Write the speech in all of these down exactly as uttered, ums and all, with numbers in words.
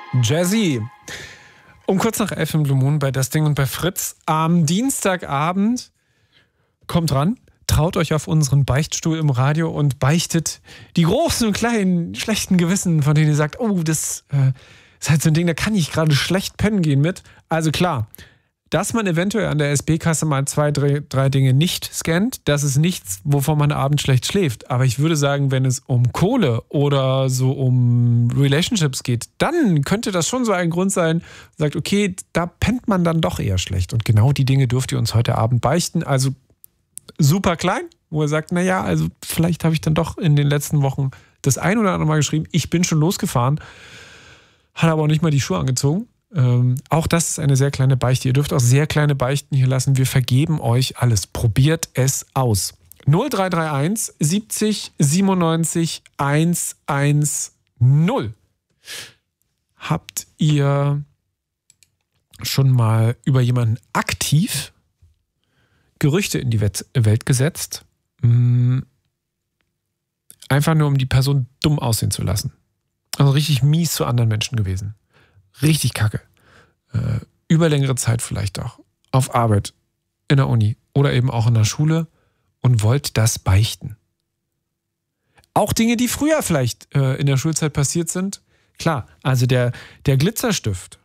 Jazzy. Um kurz nach elf im Blue Moon bei Das Ding und bei Fritz. Am Dienstagabend kommt ran, traut euch auf unseren Beichtstuhl im Radio und beichtet die großen und kleinen schlechten Gewissen, von denen ihr sagt, oh, das äh, ist halt so ein Ding, da kann ich gerade schlecht pennen gehen mit. Also klar, dass man eventuell an der S B-Kasse mal zwei, drei, drei Dinge nicht scannt, das ist nichts, wovon man abends schlecht schläft. Aber ich würde sagen, wenn es um Kohle oder so um Relationships geht, dann könnte das schon so ein Grund sein, sagt, okay, da pennt man dann doch eher schlecht. Und genau die Dinge dürft ihr uns heute Abend beichten. Also super klein, wo er sagt, naja, also vielleicht habe ich dann doch in den letzten Wochen das ein oder andere Mal geschrieben, ich bin schon losgefahren, hat aber auch nicht mal die Schuhe angezogen. Ähm, auch das ist eine sehr kleine Beichte. Ihr dürft auch sehr kleine Beichten hier lassen. Wir vergeben euch alles. Probiert es aus. null drei drei eins siebzig siebenundneunzig hundertzehn. Habt ihr schon mal über jemanden aktiv Gerüchte in die Welt gesetzt? Einfach nur, um die Person dumm aussehen zu lassen. Also richtig mies zu anderen Menschen gewesen. Richtig kacke. Äh, über längere Zeit vielleicht auch. Auf Arbeit, in der Uni oder eben auch in der Schule und wollt das beichten. Auch Dinge, die früher vielleicht äh, in der Schulzeit passiert sind. Klar, also der, der Glitzerstift.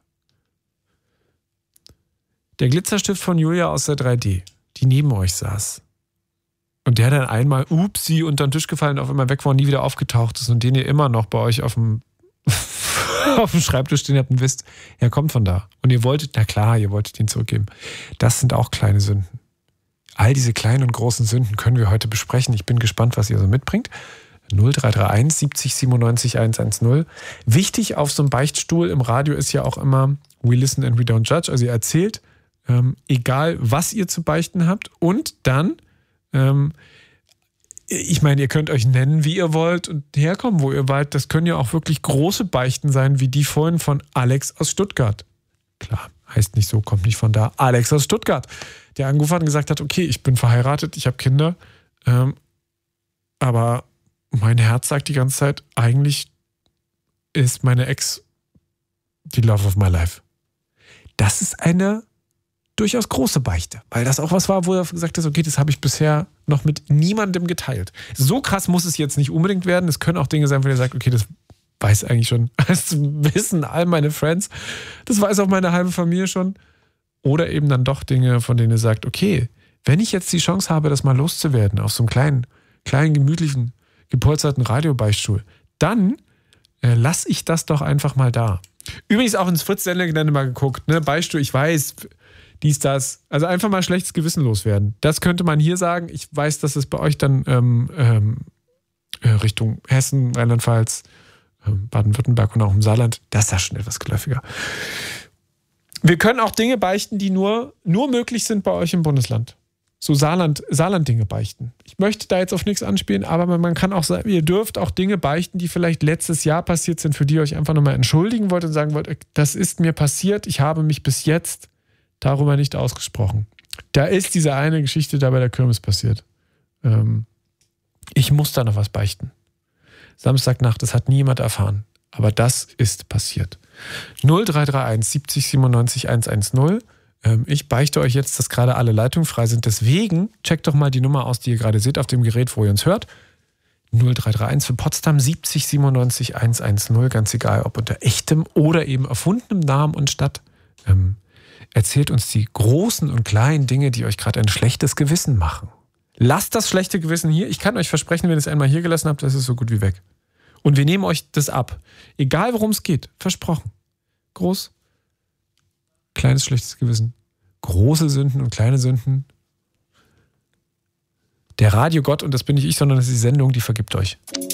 Der Glitzerstift von Julia aus der drei D, die neben euch saß. Und der dann einmal, upsie, unter den Tisch gefallen, auf einmal weg war und nie wieder aufgetaucht ist und den ihr immer noch bei euch auf dem auf dem Schreibtisch stehen habt und wisst, er kommt von da. Und ihr wolltet, na klar, ihr wolltet ihn zurückgeben. Das sind auch kleine Sünden. All diese kleinen und großen Sünden können wir heute besprechen. Ich bin gespannt, was ihr so mitbringt. null drei drei eins siebzig siebenundneunzig hundertzehn. Wichtig auf so einem Beichtstuhl im Radio ist ja auch immer we listen and we don't judge. Also ihr erzählt, ähm, egal was ihr zu beichten habt. Und dann ähm, ich meine, ihr könnt euch nennen, wie ihr wollt und herkommen, wo ihr wollt. Das können ja auch wirklich große Beichten sein, wie die vorhin von Alex aus Stuttgart. Klar, heißt nicht so, kommt nicht von da. Alex aus Stuttgart, der angerufen hat und gesagt hat, okay, ich bin verheiratet, ich habe Kinder, ähm, aber mein Herz sagt die ganze Zeit, eigentlich ist meine Ex die Love of my life. Das ist eine durchaus große Beichte, weil das auch was war, wo er gesagt hat, okay, das habe ich bisher noch mit niemandem geteilt. So krass muss es jetzt nicht unbedingt werden. Es können auch Dinge sein, wo er sagt, okay, das weiß eigentlich schon, das wissen all meine Friends, das weiß auch meine halbe Familie schon. Oder eben dann doch Dinge, von denen er sagt, okay, wenn ich jetzt die Chance habe, das mal loszuwerden auf so einem kleinen, kleinen, gemütlichen, gepolsterten Radiobeichtstuhl, dann äh, lasse ich das doch einfach mal da. Übrigens auch ins Fritz-Sendegelände mal geguckt, ne? Beichtstuhl, ich weiß, dies, das. Also einfach mal schlechtes Gewissen loswerden. Das könnte man hier sagen. Ich weiß, dass es bei euch dann ähm, ähm, Richtung Hessen, Rheinland-Pfalz, ähm, Baden-Württemberg und auch im Saarland, das ist ja schon etwas geläufiger. Wir können auch Dinge beichten, die nur, nur möglich sind bei euch im Bundesland. So Saarland, Saarland-Dinge beichten. Ich möchte da jetzt auf nichts anspielen, aber man kann auch sagen, ihr dürft auch Dinge beichten, die vielleicht letztes Jahr passiert sind, für die ihr euch einfach nochmal entschuldigen wollt und sagen wollt, das ist mir passiert, ich habe mich bis jetzt darüber nicht ausgesprochen. Da ist diese eine Geschichte da bei der Kirmes passiert. Ähm, ich muss da noch was beichten. Samstagnacht, das hat niemand erfahren. Aber das ist passiert. null drei drei eins siebzig siebenundneunzig hundertzehn. Ähm, ich beichte euch jetzt, dass gerade alle Leitungen frei sind. Deswegen checkt doch mal die Nummer aus, die ihr gerade seht auf dem Gerät, wo ihr uns hört. null drei drei eins für Potsdam siebzig siebenundneunzig hundertzehn. Ganz egal, ob unter echtem oder eben erfundenem Namen und Stadt. Ähm, Erzählt uns die großen und kleinen Dinge, die euch gerade ein schlechtes Gewissen machen. Lasst das schlechte Gewissen hier. Ich kann euch versprechen, wenn ihr es einmal hier gelassen habt, das ist so gut wie weg. Und wir nehmen euch das ab. Egal, worum es geht. Versprochen. Groß, kleines schlechtes Gewissen. Große Sünden und kleine Sünden. Der Radiogott, und das bin nicht ich, sondern das ist die Sendung, die vergibt euch.